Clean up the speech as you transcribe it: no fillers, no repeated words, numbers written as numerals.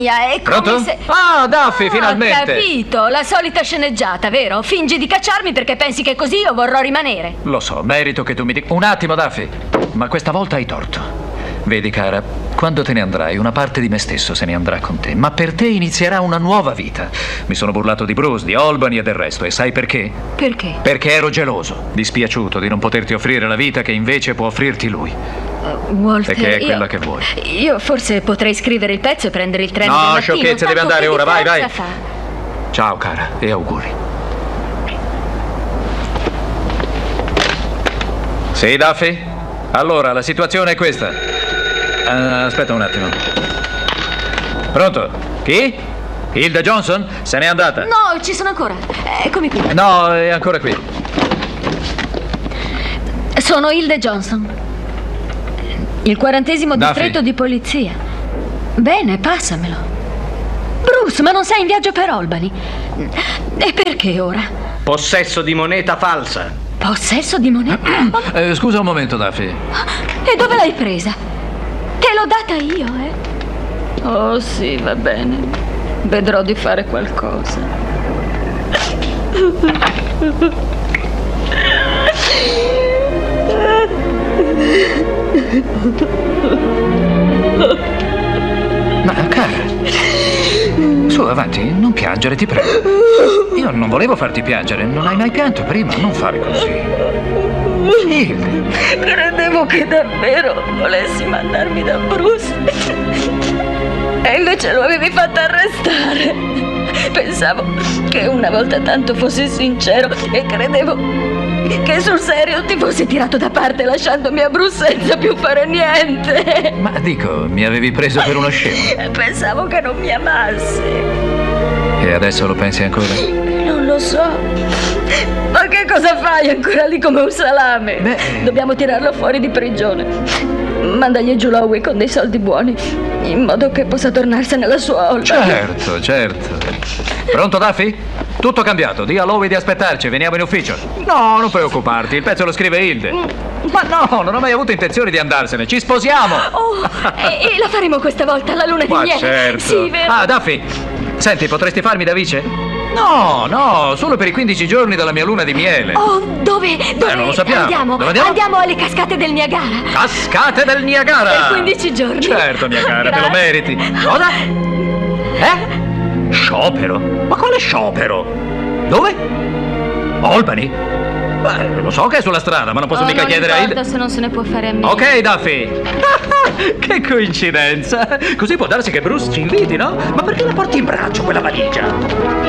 È come Pronto? se... Ah, Duffy, finalmente! Ho capito, la solita sceneggiata, vero? Fingi di cacciarmi perché pensi che così io vorrò rimanere. Lo so, merito che tu mi dica... Un attimo, Duffy, ma questa volta hai torto. Vedi, cara, quando te ne andrai, una parte di me stesso se ne andrà con te, ma per te inizierà una nuova vita. Mi sono burlato di Bruce, di Albany e del resto, e sai perché? Perché? Perché ero geloso, dispiaciuto di non poterti offrire la vita che invece può offrirti lui. Walter, Perché è quella che vuoi. Io forse potrei scrivere il pezzo e prendere il treno No, del mattino. sciocchezze, devi tanto andare che ora, vai, vai. differenza fa? Ciao, cara, e auguri. Sì, Duffy? Allora, la situazione è questa. Aspetta un attimo. Pronto? Chi? Hilda Johnson? Se n'è andata? No, ci sono ancora. Eccomi qui. No, è ancora qui. Sono Hilda Johnson. Il 40° Duffy. distretto di polizia. Bene, passamelo. Bruce, ma non sei in viaggio per Albany? E perché ora? Possesso di moneta falsa. Possesso di moneta? Scusa un momento, Duffy. E dove l'hai presa? Te l'ho data io, eh? Oh sì, va bene. Vedrò di fare qualcosa. Ma, cara, su, avanti, non piangere, ti prego. Io non volevo farti piangere, non hai mai pianto prima, non fare così. Hilda. Credevo che davvero volessi mandarmi da Bruce. E invece lo avevi fatto arrestare. Pensavo che una volta tanto fossi sincero e credevo che sul serio ti fossi tirato da parte lasciandomi a Bruce senza più fare niente. Ma dico, mi avevi preso per uno scemo. Pensavo che non mi amassi. E adesso lo pensi ancora? Non lo so. Ma che cosa fai ancora lì come un salame? Beh. Dobbiamo tirarlo fuori di prigione. Mandagli giù Lowe con dei soldi buoni, in modo che possa tornarsene alla sua Albany. Certo, certo. Pronto, Duffy? Tutto cambiato, di a Lowe di aspettarci, veniamo in ufficio. No, non preoccuparti, il pezzo lo scrive Hilde. Ma no, non ho mai avuto intenzione di andarsene, ci sposiamo. Oh, e la faremo questa volta alla luna di Ma miele. certo. Sì, vero. Ah, Duffy, senti, potresti farmi da vice? No, solo per i 15 giorni della mia luna di miele. Oh, dove? Non lo sappiamo. Andiamo. Dove andiamo? Andiamo alle cascate del Niagara. Cascate del Niagara! Per 15 giorni. Certo, Niagara, te lo meriti. Cosa? Sciopero? Ma quale sciopero? Dove? Albany? Beh, lo so che è sulla strada, ma non posso mica chiedere a Hilda. Se non se ne può fare a me. Ok, Duffy. Che coincidenza. Così può darsi che Bruce ci inviti, no? Ma perché la porti in braccio quella valigia?